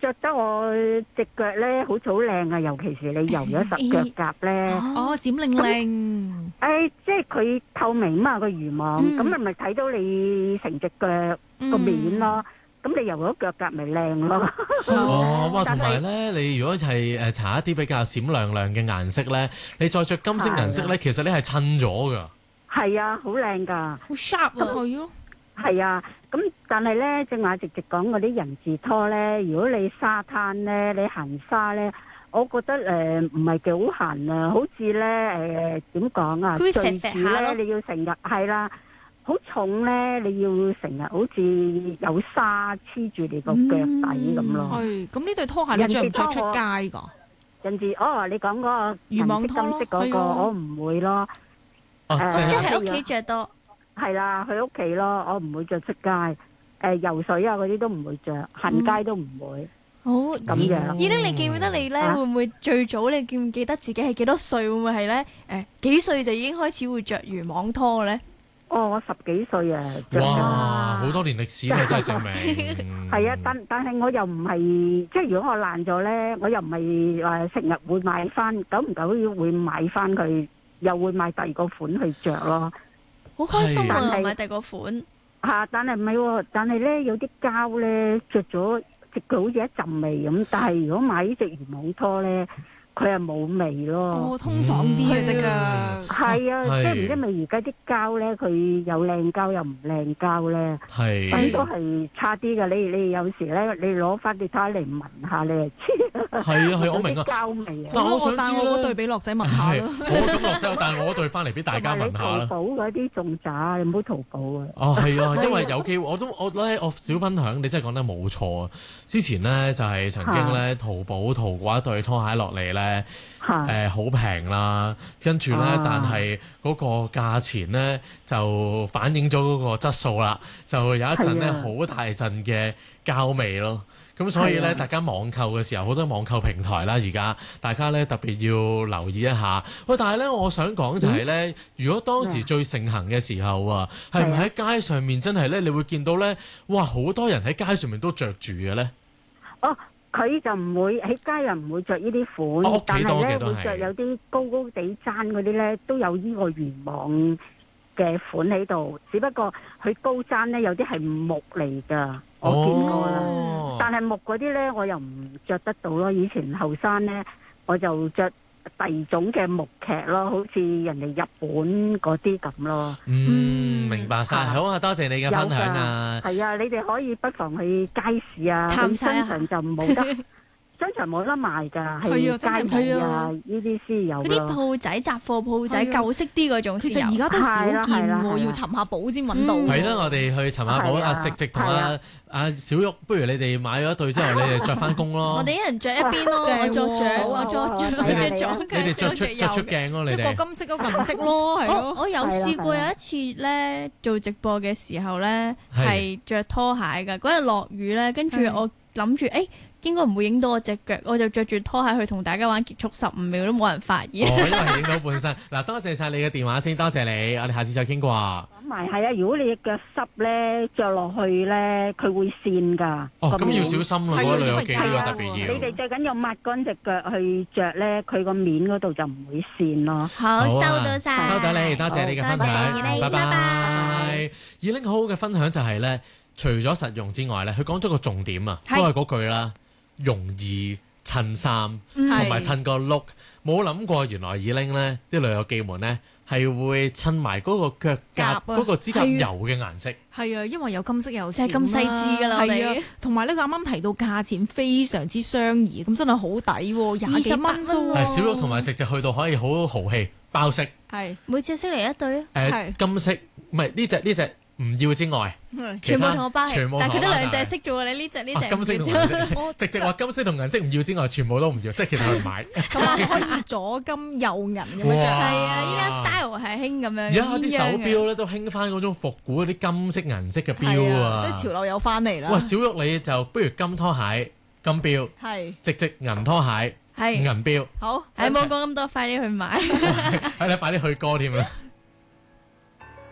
着得我隻腳咧好似好靚啊，尤其是你游咗實腳甲咧。 哦，閃靈靈。 即係佢透明嘛個魚網，咁你咪睇到你成隻腳個面咯。咁你游咗腳甲咪靚咯。 哦，哇！同埋咧，你如果係搽一啲比較閃亮亮嘅顏色咧，你再着金色顏色咧，其實你係襯咗噶。 係啊，好靚噶， 好 sharp 啊，係咯。 係啊，咁但係咧，正話直直講嗰啲人字拖咧，如果你沙灘咧，你行沙咧，我覺得唔係幾好行啊，好似咧點講啊，墜住咧，你要成日係啦，好重咧，你要成日好似有沙黐住你個腳底咁咯。 係，咁呢對拖鞋你着唔着出街噶？ 人字你講嗰個魚網拖金色嗰個，我唔會咯。 即係喺屋企着多。 係啦，去屋企咯，我唔會着出街。游水啊嗰啲都唔會着，行街都唔會。 好咁樣。 依啲你記唔記得你咧？會唔會最早你記唔記得自己係幾多歲？會唔會係咧？幾歲就已經開始會着魚網拖嘅咧？ 我10幾歲啊！ 哇，好多年歷史咧，真係證明。 係啊，但係我又唔係，即係如果我爛咗咧，我又唔係話成日會買翻，久唔久會買翻佢，又會買第二個款去着咯。 好開心啊！買第二個款但係唔係喎，但係咧有啲膠咧着咗隻腳好似一陣味咁，但係如果買呢隻魚網拖咧，佢係冇味咯。 通爽啲嘅隻腳。 係啊，即係唔知咪而家啲膠咧，佢有靚膠又唔靚膠咧，咁都係差啲嘅。你有時咧，你攞翻啲睇嚟聞下，你就知。 係啊，我明啊。 膠味啊！ 但我想知我嗰對俾樂仔聞下咯。 我咁樂仔，但係我嗰對翻嚟俾大家聞下啦。 淘寶嗰啲仲渣，你唔好淘寶啊！ 係啊，因為有機會，我少分享，你真係講得冇錯啊！之前咧就係曾經咧淘寶淘過一對拖鞋落嚟咧。好平啦，跟住咧，但係嗰個價錢咧就反映咗嗰個質素啦，就有一陣咧好大陣嘅膠味咯。咁所以咧，大家網購嘅時候，好多網購平台啦，而家大家咧特別要留意一下。喂，但係咧，我想講就係咧，如果當時最盛行嘅時候啊，係唔係喺街上面真係咧，你會見到咧，哇，好多人喺街上面都着住嘅咧。 佢就唔會喺街又唔會着呢啲款，但係咧會着有啲高高地踭嗰啲咧，都有呢個魚網嘅款喺度。只不過佢高踭咧有啲係木嚟㗎，我見過啦。但係木嗰啲咧我又唔着得到咯。以前後生咧我就着第二種嘅木屐咯，好似人哋日本嗰啲咁咯。 明白晒。好啊，多謝你嘅分享啊。 係啊，你哋可以不妨去街市啊， 探商場就冇得，商場冇得賣㗎，係街市啊呢啲先有。 嗰啲鋪仔、雜貨鋪仔舊式啲嗰種， 其實而家都少見喎，要尋下寶先揾到。 係啦，我哋去尋下寶。阿食直同阿小玉，不如你哋買咗一對之後，你哋着翻工咯。 我哋一人着一邊咯，我着著，我着著， 你哋着出鏡咯，你哋。 着個金色嗰個銀色咯，係咯。 我有試過有一次咧做直播嘅時候咧，係着拖鞋㗎。嗰日落雨咧，跟住我諗住應該唔會影到我隻腳，我就着住拖鞋去同大家玩結束15秒都冇人發現。 因為影到半身。嗱，多謝晒你嘅電話先，多謝你，我哋下次再傾過。 講埋係啊，如果你隻腳濕咧，着落去咧，佢會跣㗎。 咁要小心啦，嗰個旅遊記呢個特別要。 你哋最緊要抹乾隻腳去着咧，佢個面嗰度就唔會跣咯。 好，收到晒， 收到你，多謝你嘅分享，拜拜。以拎好好嘅分享就係咧，除咗實用之外咧，佢講咗個重點啊，都係嗰句啦。容易襯衫同埋襯個 look，冇諗過原來以拎咧啲旅遊記們咧係會襯埋嗰個腳甲嗰個指甲油嘅顏色。 係啊，因為有金色有閃，咁細緻㗎啦。係啊， 同埋咧佢啱啱提到價錢非常之相宜，咁真係好抵喎，20幾蚊啫喎。 係小玉同埋直接去到可以好豪氣包色。 係每隻色嚟一對啊。 金色唔係呢隻。唔要之外， 全部同我包，但係佢得2隻色啫喎。你呢隻金色同銀色，直接話金色同銀色唔要之外，全部都唔要，即係其實佢唔買。 咁可以左金右銀咁樣。 係啊，依家 style 係興咁樣。 而家啲手錶咧都興翻嗰種復古嗰啲金色銀色嘅錶啊， 所以潮流又翻嚟啦。 哇，小玉你就不如金拖鞋、金錶，直銀拖鞋、銀錶。 好，冇講咁多，快啲去買。 係啦，快啲去歌添啦。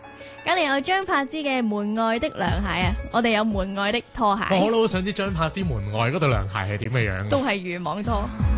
隔籬有張柏芝嘅門外的涼鞋啊，我哋有門外的拖鞋。 我好想知張柏芝門外嗰對涼鞋係點嘅樣。 都係漁網拖。